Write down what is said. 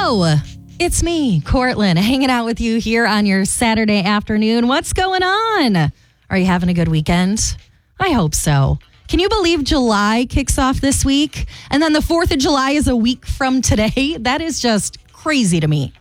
Hello, it's me, Cortland, hanging out with you here on your Saturday afternoon. What's going on? Are you having a good weekend? I hope so. Can you believe July kicks off this week? And then the 4th of July is a week from today? That is just crazy to me.